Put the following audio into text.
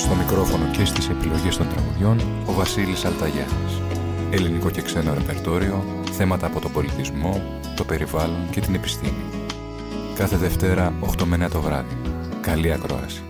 Στο μικρόφωνο και στις επιλογές των τραγουδιών, ο Βασίλης Αλταγιάννης. Ελληνικό και ξένο ρεπερτόριο, θέματα από τον πολιτισμό, το περιβάλλον και την επιστήμη. Κάθε Δευτέρα, 8 με 9 το βράδυ. Καλή ακρόαση.